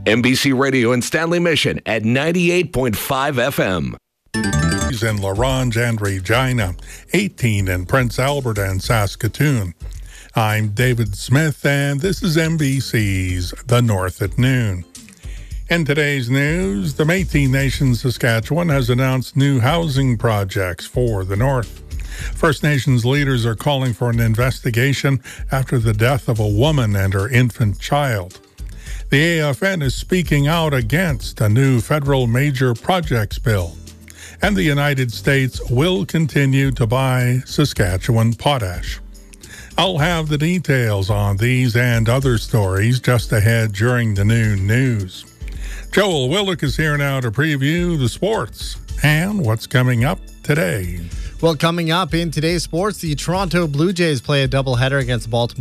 NBC Radio in Stanley Mission at 98.5 FM. In La Ronge and Regina, 18 in Prince Albert and Saskatoon. I'm David Smith, and this is NBC's The North at Noon. In today's news, the Métis Nation Saskatchewan has announced new housing projects for the North. First Nations leaders are calling for an investigation after the death of a woman and her infant child. The AFN is speaking out against a new federal major projects bill. And the United States will continue to buy Saskatchewan potash. I'll have the details on these and other stories just ahead during the noon news. Joel Willick is here now to preview the sports and what's coming up today. Well, coming up in today's sports, the Toronto Blue Jays play a doubleheader against Baltimore